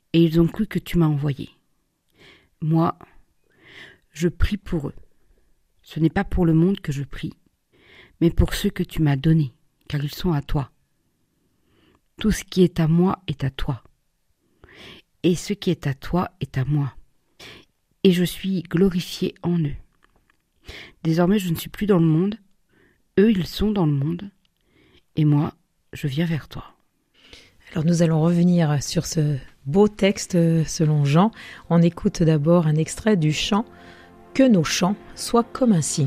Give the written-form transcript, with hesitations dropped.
et ils ont cru que tu m'as envoyé. Moi, je prie pour eux. Ce n'est pas pour le monde que je prie, mais pour ceux que tu m'as donnés, car ils sont à toi. Tout ce qui est à moi est à toi, et ce qui est à toi est à moi. Et je suis glorifié en eux. Désormais, je ne suis plus dans le monde, eux, ils sont dans le monde, et moi, je viens vers toi. Alors nous allons revenir sur ce beau texte selon Jean. On écoute d'abord un extrait du chant « Que nos chants soient comme un signe ».